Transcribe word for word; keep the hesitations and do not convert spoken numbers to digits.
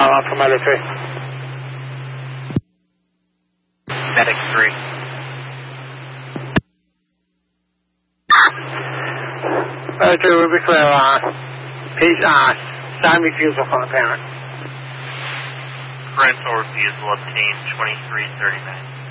Follow up from Medic three. Medic three. Medic three, we'll be clear. Uh, please, uh, sign refusal from the parent. Parental refusal obtained twenty-three thirty-nine.